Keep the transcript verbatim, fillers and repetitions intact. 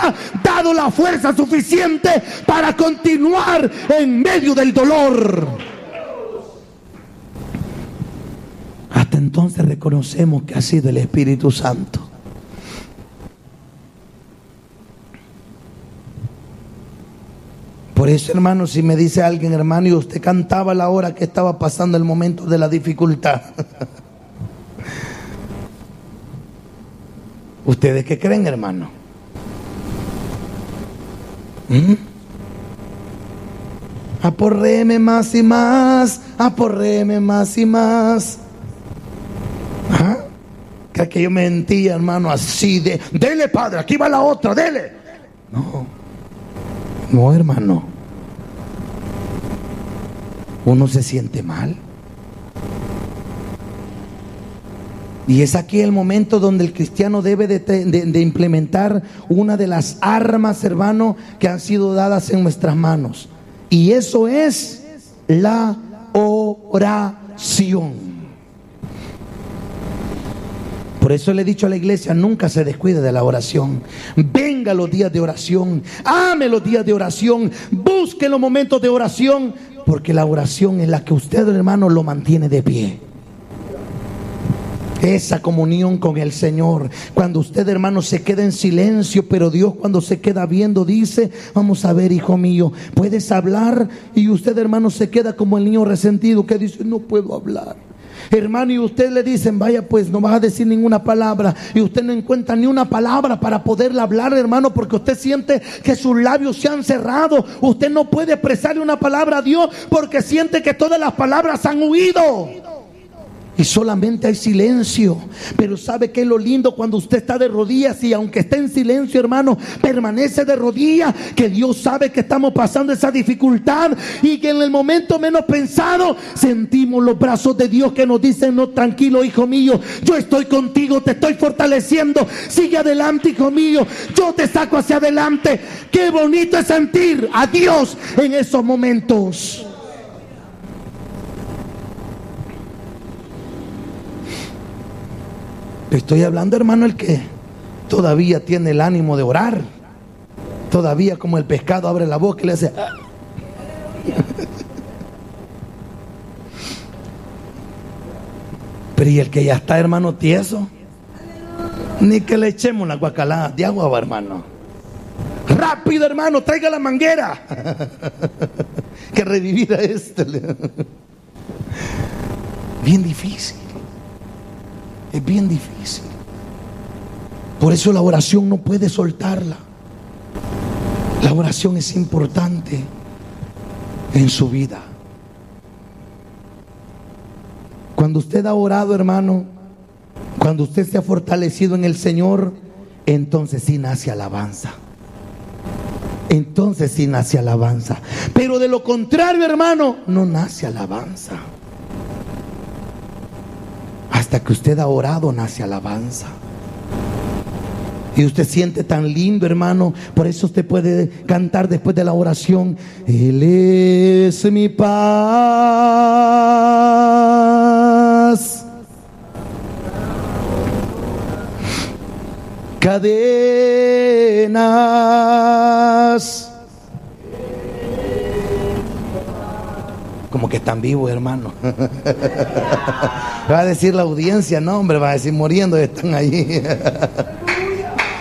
ha dado la fuerza suficiente para continuar en medio del dolor. Hasta entonces reconocemos que ha sido el Espíritu Santo. Por eso, hermano, si me dice alguien, hermano, y usted cantaba a la hora que estaba pasando el momento de la dificultad, ¿ustedes qué creen, hermano? ¿Mm? Aporréme más y más, aporréme más y más. ¿Ah? ¿Cree que yo mentía, hermano, así de, dele, padre, aquí va la otra, dele? No. No, hermano. Uno se siente mal. Y es aquí el momento donde el cristiano debe de, de, de implementar una de las armas, hermano, que han sido dadas en nuestras manos. Y eso es la oración. Por eso le he dicho a la iglesia, nunca se descuide de la oración. Venga los días de oración, ame los días de oración, busque los momentos de oración, porque la oración es la que usted, hermano, lo mantiene de pie. Esa comunión con el Señor, cuando usted, hermano, se queda en silencio, pero Dios, cuando se queda viendo, dice, vamos a ver, hijo mío, puedes hablar, y usted, hermano, se queda como el niño resentido que dice, no puedo hablar. Hermano, y usted le dicen, vaya pues, no vas a decir ninguna palabra, y usted no encuentra ni una palabra para poderla hablar, hermano, porque usted siente que sus labios se han cerrado. Usted no puede expresarle una palabra a Dios porque siente que todas las palabras han huido y solamente hay silencio. Pero ¿sabe qué es lo lindo? Cuando usted está de rodillas y aunque esté en silencio, hermano, permanece de rodillas, que Dios sabe que estamos pasando esa dificultad y que en el momento menos pensado sentimos los brazos de Dios que nos dicen, no, tranquilo, hijo mío, yo estoy contigo, te estoy fortaleciendo, sigue adelante, hijo mío, yo te saco hacia adelante. Qué bonito es sentir a Dios en esos momentos. Estoy hablando, hermano, el que todavía tiene el ánimo de orar, todavía como el pescado abre la boca y le hace pero y el que ya está, hermano, tieso, ni que le echemos una guacalada de agua, hermano. Rápido, hermano, traiga la manguera que revivir a este. Bien difícil. Es bien difícil. Por eso la oración no puede soltarla. La oración es importante en su vida. Cuando usted ha orado, hermano, cuando usted se ha fortalecido en el Señor, entonces sí nace alabanza. Entonces sí nace alabanza. Pero de lo contrario, hermano, no nace alabanza. Hasta que usted ha orado, nace alabanza. Y usted siente tan lindo, hermano. Por eso usted puede cantar después de la oración, Él es mi paz, cadenas. Como que están vivos, hermano. Va a decir la audiencia, no, hombre, va a decir muriendo, están allí.